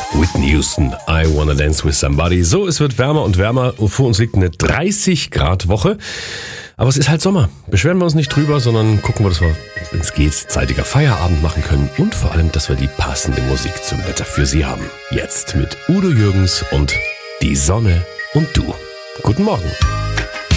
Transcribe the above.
Whitney Houston, I Wanna Dance With Somebody. So, es wird wärmer und wärmer. Vor uns liegt eine 30-Grad-Woche. Aber es ist halt Sommer. Beschweren wir uns nicht drüber, sondern gucken wir, dass wir, wenn es geht, zeitiger Feierabend machen können. Und vor allem, dass wir die passende Musik zum Wetter für Sie haben. Jetzt mit Udo Jürgens und Die Sonne und du. Guten Morgen.